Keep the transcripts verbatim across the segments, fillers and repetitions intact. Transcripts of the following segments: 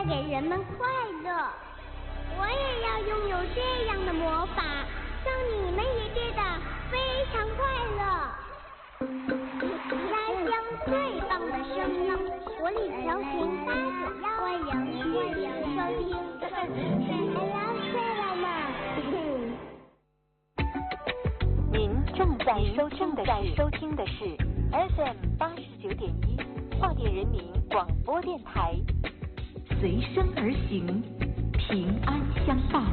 带给人们快乐。我也要拥有这样的魔法，让你们也变得非常快乐。家乡最棒的声音，活力调频八九幺，欢迎欢迎收听。Hello， 快乐们。 您正在收听的是收听的是 F M 八十九点一化电人民广播电台，随声而行，平安相伴。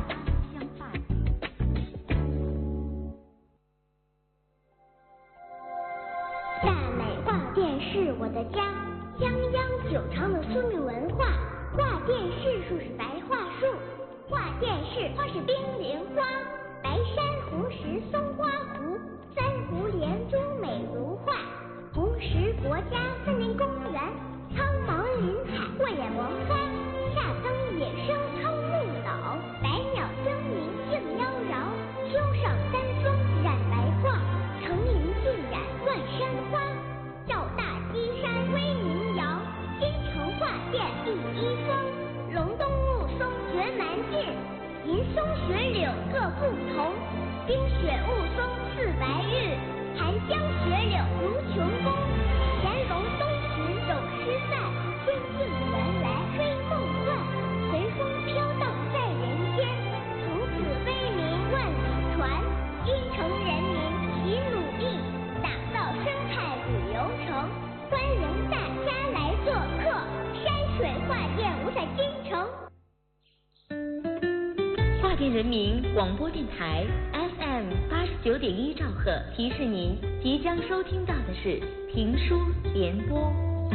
大美画电是我的家，泱泱久长的苏米文化。画电视树是白桦树，画电视花是冰莲花，白珊瑚石松花湖，三湖连珠美如画。红石国家森林公园，苍茫林海慧眼萌发，夏增野生超木老，百鸟争鸣竞妖娆，秋上三松染白桦，成林尽染乱山花。赵大基山威名扬，京城画电第一峰，龙东雾凇绝蛮劲，银松雪柳各不同，冰雪雾凇似白玉，寒江雪柳如琼宫。乾隆东巡有诗赞，仙境原来追梦幻，随风飘荡在人间，从此威名万里传。京城人民齐努力，打造生态旅游城，欢迎大家来做客，山水画电无在京城。 化电人民广播电台 F M 八十九点一兆赫提示您，即将收听到的是评书联播。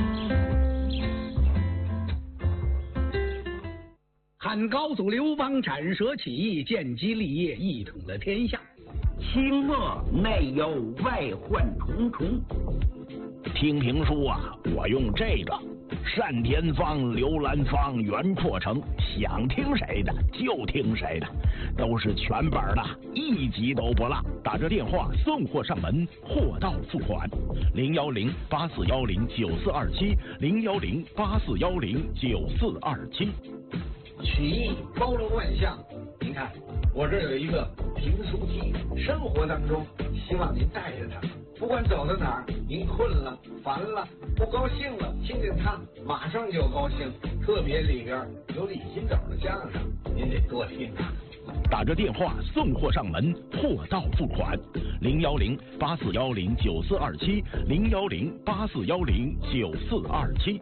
汉高祖刘邦斩蛇起义，建基立业，一统了天下。 清末内忧外患重重。 听评书啊，我用这个单田芳、刘兰芳、袁阔成，想听谁的就听谁的，都是全本的，一集都不落。打着电话送货上门，货到付款。零幺零八四幺零九四二七，零幺零八四幺零九四二七。 曲艺包罗万象，您看我这有一个评书机，生活当中希望您带着它，不管走到哪儿，您困了、烦了、不高兴了，听见它马上就高兴。特别里边有李金斗的相声，您得多听啊。 打着电话送货上门，货到付款。零幺零八四幺零九四二七，零幺零八四幺零九四二七。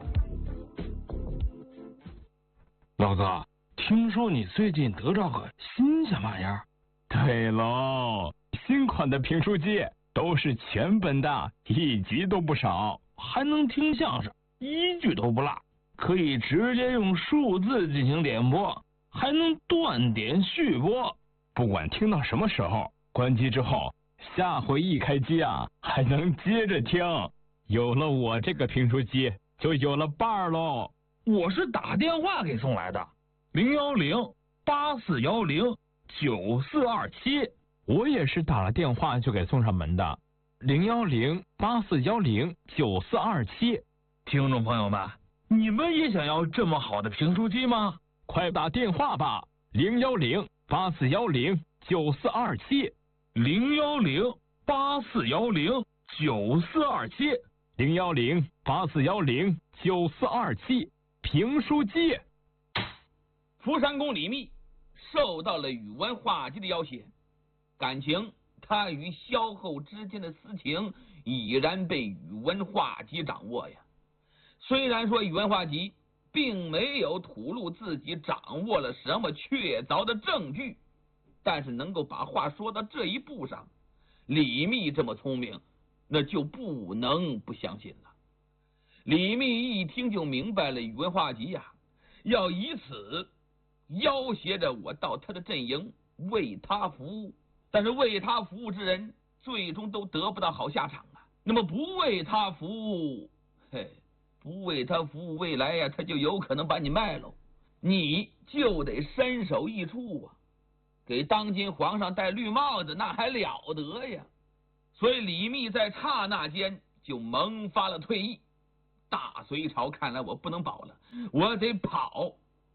老哥，听说你最近得着个新鲜玩意儿？ 对喽，新款的评书机都是全本的，一集都不少， 还能听相声，一句都不落，可以直接用数字进行点播，还能断点续播， 不管听到什么时候，关机之后，下回一开机啊，还能接着听。有了我这个评书机，就有了伴儿喽。 我是打电话给送来的，零幺零八四幺零九四二七。 我也是打了电话就给送上门的，零幺零八四幺零九四二七。 听众朋友们，你们也想要这么好的评书机吗？ 快打电话吧，零幺零八四幺零九四二七， 零幺零八四幺零九四二七， 零幺零八四幺零九四二七。评书机。 福山公李密受到了宇文化及的要挟，感情他与萧后之间的私情已然被宇文化及掌握呀。虽然说宇文化及并没有吐露自己掌握了什么确凿的证据，但是能够把话说到这一步上，李密这么聪明，那就不能不相信了。李密一听就明白了宇文化及呀、啊，要以此要挟着我到他的阵营为他服务，但是为他服务之人最终都得不到好下场啊。那么不为他服务，嘿，不为他服务，未来呀、啊，他就有可能把你卖喽，你就得身首异处啊，给当今皇上戴绿帽子，那还了得呀！所以李密在刹那间就萌发了退意。大隋朝看来我不能保了，我得跑，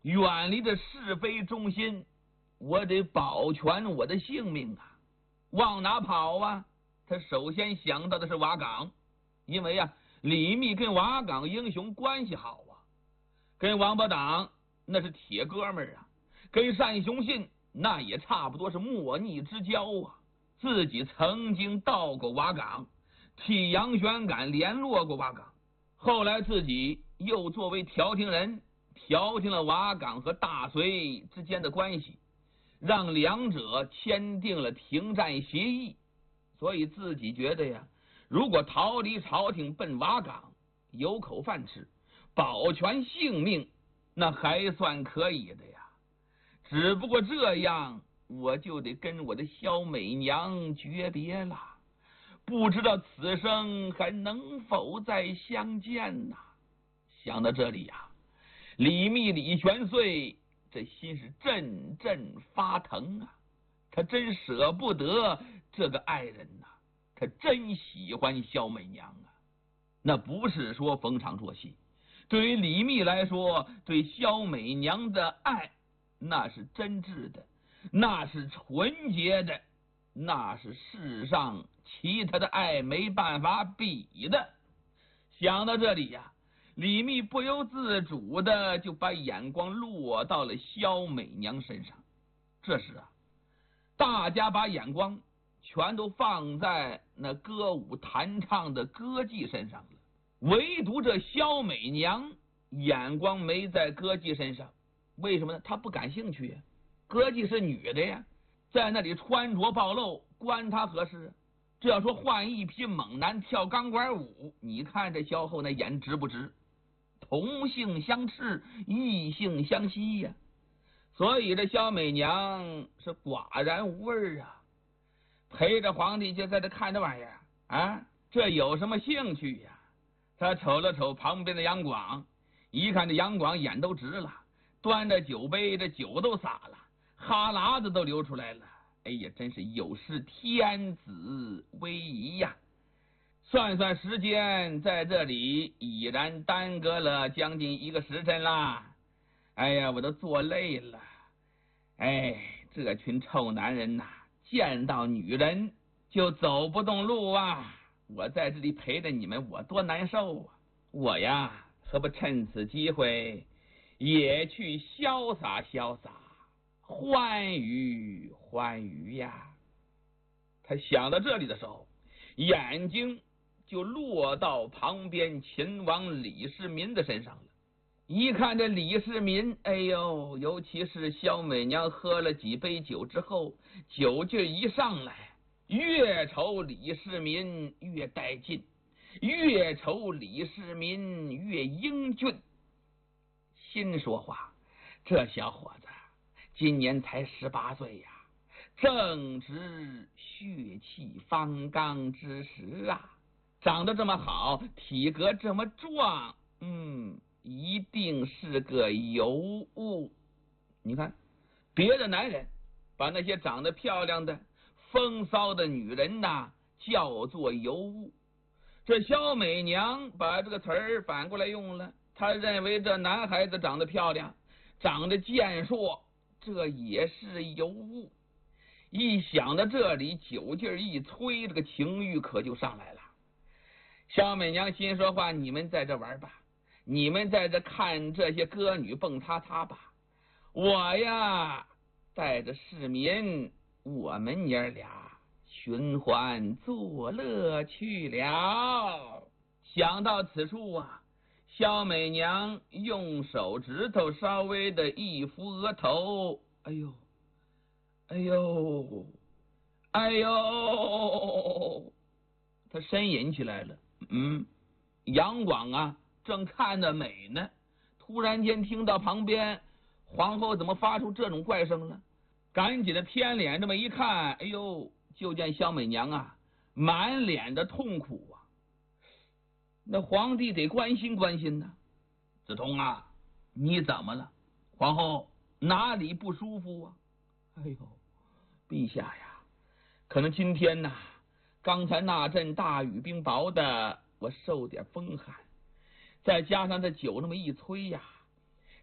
远离这是非中心，我得保全我的性命啊！往哪跑啊？他首先想到的是瓦岗，因为啊，李密跟瓦岗英雄关系好啊，跟王八党那是铁哥们儿啊，跟单雄信那也差不多是莫逆之交啊。自己曾经到过瓦岗，替杨玄感联络过瓦岗，后来自己又作为调停人，调停了瓦岗和大隋之间的关系，让两者签订了停战协议。所以自己觉得呀，如果逃离朝廷奔瓦岗，有口饭吃，保全性命，那还算可以的呀。只不过这样，我就得跟我的萧美娘诀别了，不知道此生还能否再相见呐。想到这里呀，李密李玄岁这心是阵阵发疼啊，他真舍不得这个爱人呐、啊，他真喜欢萧美娘啊。那不是说逢场作戏，对于李密来说，对萧美娘的爱那是真挚的，那是纯洁的，那是世上其他的爱没办法比的。想到这里呀、啊，李密不由自主的就把眼光落到了萧美娘身上。这时啊，大家把眼光全都放在那歌舞弹唱的歌妓身上了，唯独这萧美娘眼光没在歌妓身上。为什么呢？她不感兴趣呀，歌妓是女的呀，在那里穿着暴露，关她何事？这要说换一匹猛男跳钢管舞，你看这萧后那眼直不直？同性相斥，异性相吸呀。所以这萧美娘是寡然无味啊，陪着皇帝就在这看这玩意儿啊，这有什么兴趣呀？他瞅了瞅旁边的杨广，一看这杨广眼都直了，端着酒杯，这酒都洒了，哈喇子都流出来了。哎呀，真是有失天子威仪呀！算算时间，在这里已然耽搁了将近一个时辰啦。哎呀，我都坐累了。哎，这群臭男人呐、啊，见到女人就走不动路啊！我在这里陪着你们，我多难受啊！我呀，何不趁此机会也去潇洒潇洒，欢愉欢愉呀！他想到这里的时候，眼睛就落到旁边秦王李世民的身上了。一看这李世民，哎呦，尤其是萧美娘喝了几杯酒之后，酒劲一上来，越瞅李世民越带劲，越瞅李世民越英俊。心说话，这小伙子今年才十八岁呀，正值血气方刚之时啊，长得这么好，体格这么壮，嗯，一定是个尤物。你看，别的男人把那些长得漂亮的、风骚的女人呐叫做尤物，这萧美娘把这个词儿反过来用了，她认为这男孩子长得漂亮，长得健硕，这也是尤物。一想到这里，酒劲一催，这个情欲可就上来了。萧美娘心说话，你们在这玩吧，你们在这看这些歌女蹦擦擦吧，我呀带着市民，我们爷俩寻欢作乐去了。想到此处啊，萧美娘用手指头稍微的一扶额头，哎呦哎呦哎呦，她呻吟起来了。嗯，杨广啊正看得美呢，突然间听到旁边皇后怎么发出这种怪声了，赶紧的偏脸这么一看，哎呦，就见萧美娘啊满脸的痛苦啊。那皇帝得关心关心呢。子通啊，你怎么了？皇后哪里不舒服啊？哎呦，陛下呀，可能今天呐、啊，刚才那阵大雨冰雹的，我受点风寒，再加上这酒那么一催呀，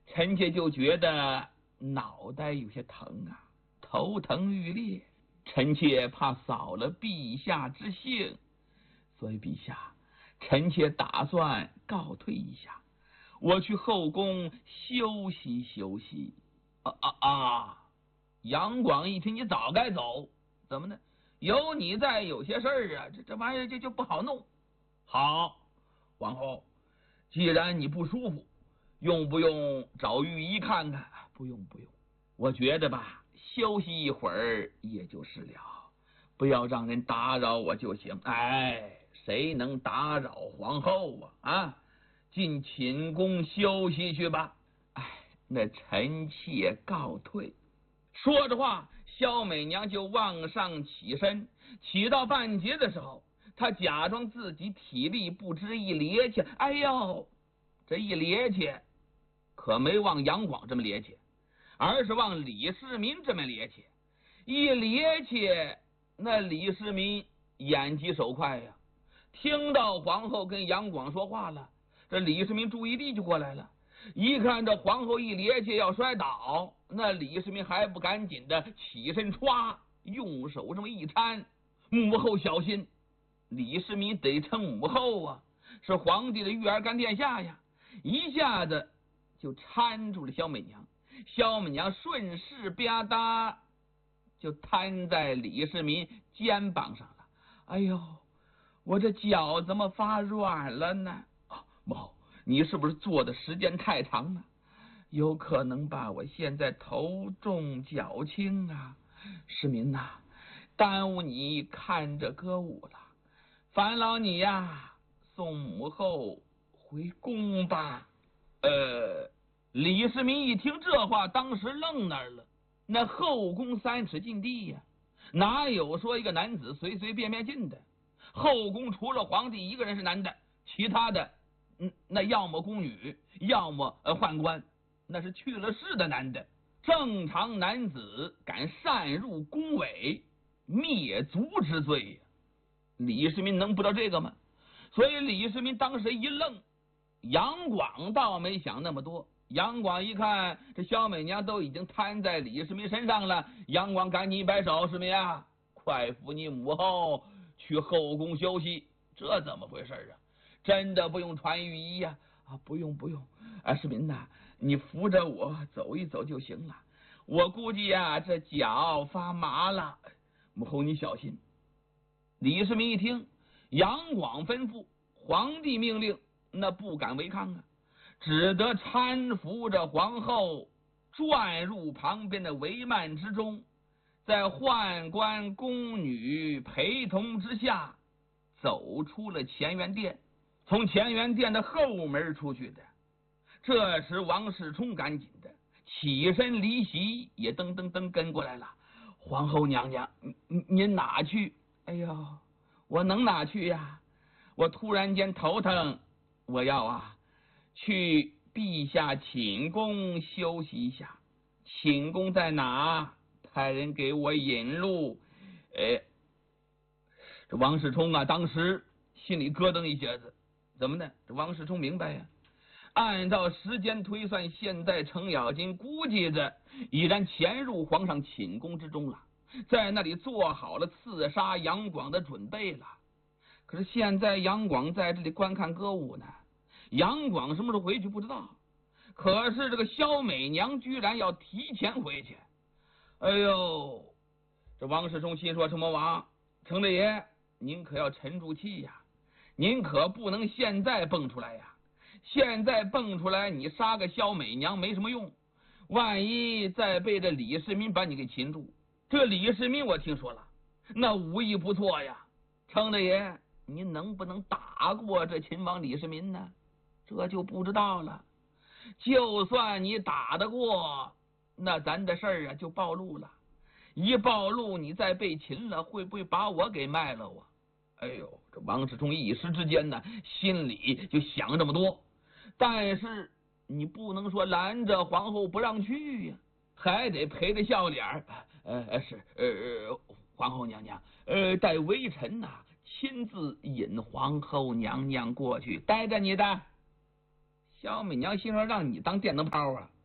臣妾就觉得脑袋有些疼啊，头疼欲裂。臣妾怕扫了陛下之兴，所以陛下，臣妾打算告退一下，我去后宫休息休息。啊啊啊！杨广一听，你早该走，怎么呢？有你在，有些事儿啊，这这玩意儿就就不好弄。好，皇后，既然你不舒服，用不用找御医看看？不用不用，我觉得吧，休息一会儿也就是了，不要让人打扰我就行。哎，谁能打扰皇后啊？啊，进寝宫休息去吧。哎，那臣妾告退。说着话，萧美娘就往上起身，起到半截的时候，她假装自己体力不支，一趔趄，哎呦，这一趔趄可没往杨广这么趔趄，而是往李世民这么趔趄。一趔趄，那李世民眼疾手快呀，听到皇后跟杨广说话了，这李世民注意力就过来了。一看这皇后一趔趄要摔倒，那李世民还不赶紧的起身歘，用手这么一搀，母后小心。李世民得称母后啊，是皇帝的玉儿干殿下呀，一下子就搀住了萧美娘。萧美娘顺势吧嗒就瘫在李世民肩膀上了。哎呦，我这脚怎么发软了呢？啊，母后，你是不是坐的时间太长了？有可能吧，我现在头重脚轻啊。世民呐、啊，耽误你看着歌舞了，烦劳你呀，送母后回宫吧。呃，李世民一听这话，当时愣那儿了。那后宫三尺禁地呀，哪有说一个男子随随便便进的？后宫除了皇帝一个人是男的，其他的嗯，那要么宫女，要么呃宦官，那是去了世的男的。正常男子敢擅入宫闱，灭族之罪呀！李世民能不知道这个吗？所以李世民当时一愣。杨广倒没想那么多，杨广一看这萧美娘都已经瘫在李世民身上了，杨广赶紧一摆手：“世民啊，快扶你母后去后宫休息。”这怎么回事啊？真的不用传御医呀？啊，不用不用，啊，世民呐，你扶着我走一走就行了。我估计呀，这脚发麻了，母后你小心。李世民一听杨广吩咐，皇帝命令，那不敢违抗啊，只得搀扶着皇后转入旁边的帷幔之中，在宦官宫女陪同之下，走出了乾元殿，从乾元殿的后门出去的。这时王世充赶紧的起身离席，也噔噔噔跟过来了。皇后娘娘，您您哪去？哎呦，我能哪去呀？我突然间头疼，我要啊去陛下寝宫休息一下。寝宫在哪？派人给我引路。哎，这王世充啊，当时心里咯噔一下子，怎么呢？这王世充明白呀，按照时间推算，现在程咬金估计着已然潜入皇上寝宫之中了，在那里做好了刺杀杨广的准备了。可是现在杨广在这里观看歌舞呢，杨广什么时候回去不知道。可是这个萧美娘居然要提前回去。哎呦，这王世充心说：什么王程大爷，您可要沉住气呀，您可不能现在蹦出来呀。现在蹦出来，你杀个萧美娘没什么用，万一再被这李世民把你给擒住。这李世民我听说了，那武艺不错呀。程大爷，您能不能打过这秦王李世民呢？这就不知道了。就算你打得过，那咱的事儿啊就暴露了。一暴露，你再被擒了，会不会把我给卖了啊？哎呦，这王世充一时之间呢，心里就想这么多。但是你不能说拦着皇后不让去呀，还得陪着笑脸。呃，是呃，皇后娘娘，呃，待微臣呐、啊、亲自引皇后娘娘过去，带着你的。萧美娘心说：让你当电灯泡啊？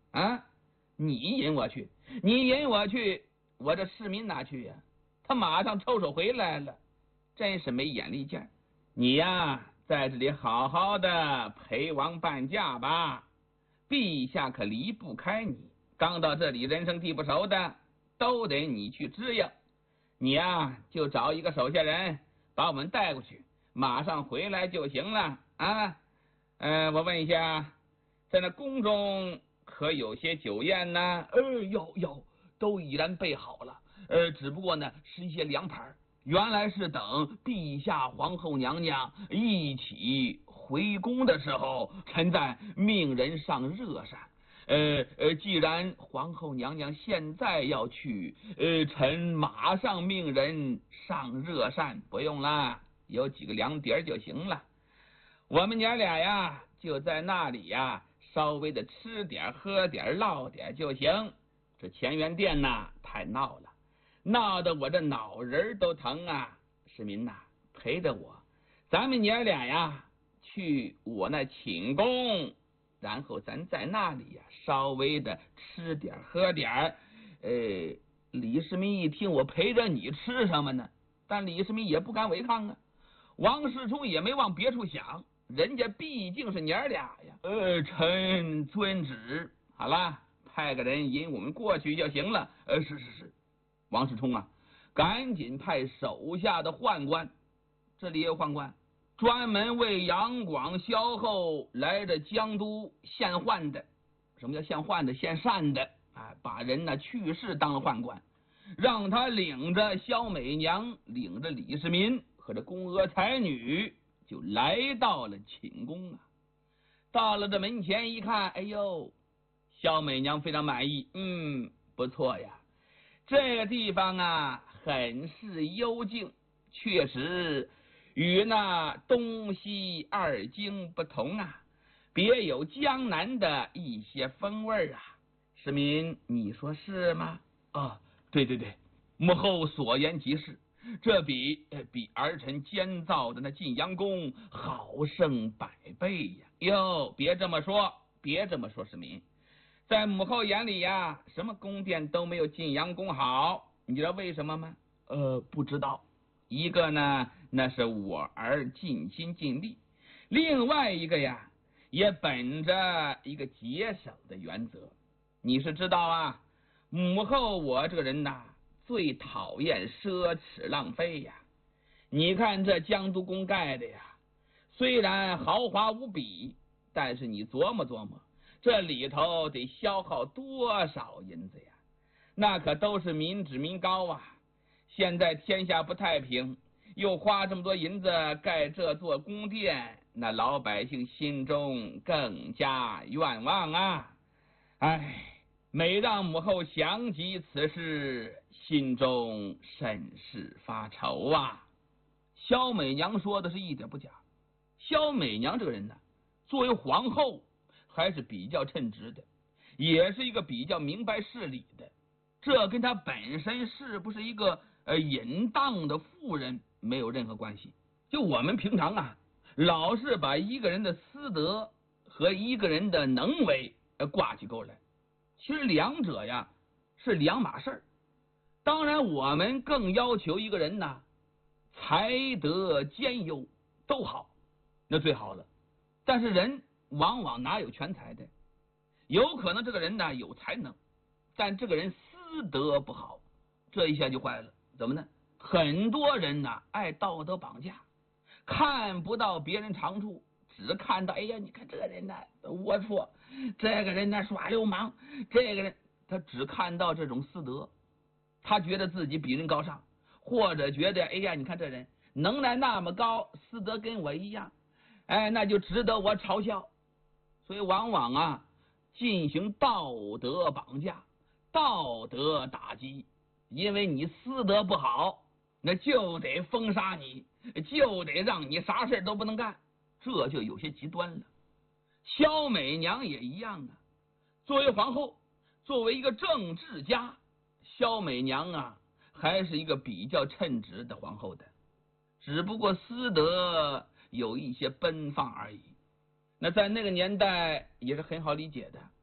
啊，你引我去，你引我去，我这市民哪去呀？他马上抽手回来了，真是没眼力见。你呀，在这里好好的陪王伴驾吧，陛下可离不开你。刚到这里，人生地不熟的，都得你去支应。你呀，就找一个手下人把我们带过去，马上回来就行了啊。呃，我问一下，在那宫中可有些酒宴呢？呃，有有，都已然备好了。呃，只不过呢，是一些凉盘，原来是等陛下皇后娘娘一起回宫的时候，臣在命人上热膳。呃呃，既然皇后娘娘现在要去，呃，臣马上命人上热膳，不用了，有几个凉碟就行了。我们娘俩呀，就在那里呀，稍微的吃点、喝点、唠点就行。这乾元殿呐，太闹了，闹得我这脑仁都疼啊！市民呐，陪着我，咱们娘俩呀，去我那寝宫。然后咱在那里呀，稍微的吃点喝点。呃，李世民一听我陪着你吃什么呢？但李世民也不敢违抗啊。王世充也没往别处想，人家毕竟是娘俩呀。呃，臣遵旨。好了，派个人引我们过去就行了。呃，是是是。王世充啊，赶紧派手下的宦官，这里也有宦官。专门为杨广、萧后来的江都献宦的。什么叫献宦的？献善的啊，把人呢去世当了宦官，让他领着萧美娘，领着李世民和这宫娥才女，就来到了寝宫啊。到了这门前一看，哎呦，萧美娘非常满意，嗯，不错呀，这个地方啊很是幽静，确实与那东西二京不同啊，别有江南的一些风味啊。市民，你说是吗？啊，对对对，母后所言极是，这比比儿臣监造的那晋阳宫好胜百倍呀！哟，别这么说，别这么说，市民，在母后眼里呀，什么宫殿都没有晋阳宫好，你知道为什么吗？呃，不知道。一个呢，那是我儿尽心尽力；另外一个呀，也本着一个节省的原则。你是知道啊，母后我这个人呐，最讨厌奢侈浪费呀。你看这江都宫盖的呀，虽然豪华无比，但是你琢磨琢磨，这里头得消耗多少银子呀？那可都是民脂民膏啊！现在天下不太平，又花这么多银子盖这座宫殿，那老百姓心中更加冤枉啊！唉，每让母后想起此事，心中甚是发愁啊。萧美娘说的是一点不假，萧美娘这个人呢，作为皇后还是比较称职的，也是一个比较明白事理的，这跟她本身是不是一个呃淫荡的妇人没有任何关系。就我们平常啊，老是把一个人的私德和一个人的能为呃挂起钩来，其实两者呀是两码事儿。当然我们更要求一个人呢，才德兼优都好，那最好了。但是人往往哪有全才的？有可能这个人呢有才能，但这个人私德不好，这一下就坏了。怎么呢？很多人呢爱道德绑架，看不到别人长处，只看到哎呀，你看这个人呢龌龊，这个人呢耍流氓，这个人他只看到这种私德，他觉得自己比人高尚，或者觉得哎呀，你看这人能耐那么高，私德跟我一样，哎，那就值得我嘲笑。所以往往啊进行道德绑架、道德打击，因为你私德不好，那就得封杀你，就得让你啥事都不能干，这就有些极端了。萧美娘也一样啊，作为皇后，作为一个政治家，萧美娘啊还是一个比较称职的皇后的，只不过私德有一些奔放而已。那在那个年代也是很好理解的，